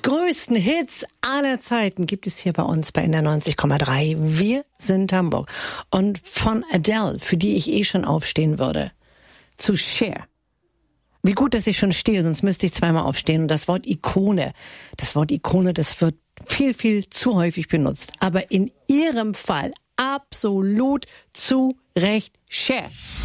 größten Hits aller Zeiten gibt es hier bei uns bei NDR 90,3. Wir sind Hamburg. Und von Adele, für die ich schon aufstehen würde, zu Cher. Wie gut, dass ich schon stehe, sonst müsste ich zweimal aufstehen. Und das Wort Ikone, das wird viel, viel zu häufig benutzt. Aber in ihrem Fall absolut zu Recht Cher.